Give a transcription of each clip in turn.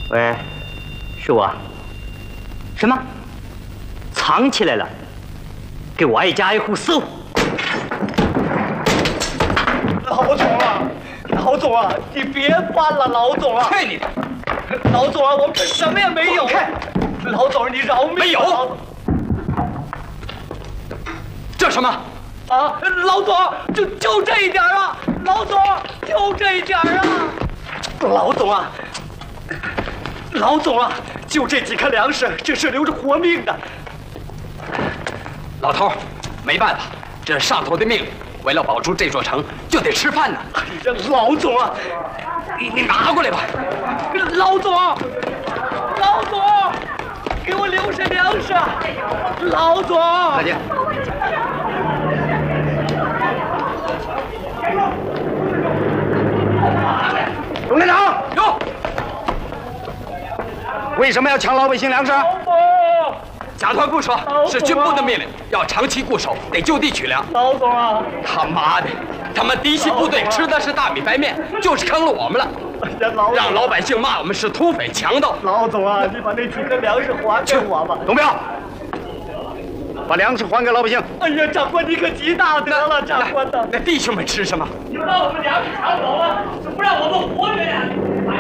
喂，是我。什么？藏起来了？给我挨家挨户搜。 老总啊，老总啊，你别翻了，老总啊！ 去你的！ 老总啊，我们什么也没有。老总，你饶命！ 没有。这什么？ 啊，老总，就这一点啊！老总，就这一点啊！老总啊，老总啊，就这几颗粮食，这是留着活命的。 老头，没办法，这是上头的命令。为了保住这座城，就得吃饭呢。 哎呀，老总啊， 你拿过来吧。 老总，老总，给我留下粮食。老总， 再见。 董连长， 有。 为什么要抢老百姓粮食？ 甲团不说，是军部的命令，要长期固守，得就地取粮。 老总啊， 他妈的，他们嫡系部队吃的是大米白面，就是坑了我们了。让老百姓骂我们是土匪强盗。 老总啊，你把那几颗粮食还给我吧。 董彪，把粮食还给老百姓。 哎呀，长官你可极大德了，长官的。 那弟兄们吃什么？ 你们把我们粮食抢走了，就不让我们活着呀！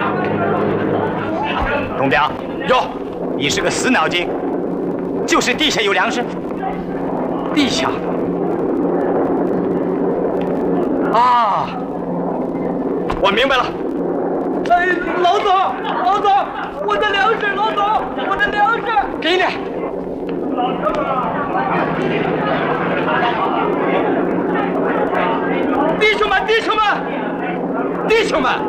董彪， 有， 你是个死脑筋。就是地下有粮食， 地下啊，我明白了。 哎，老总，老总，我的粮食，老总，我的粮食， 给你。弟兄们，弟兄们，弟兄们，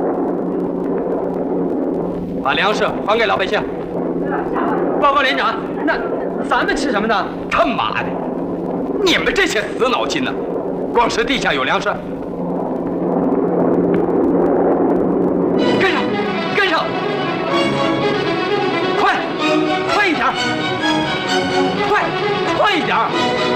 把粮食还给老百姓。报告连长，那咱们吃什么呢？他妈的，你们这些死脑筋呢！光是地下有粮食，跟上，跟上，快，快一点，快一点！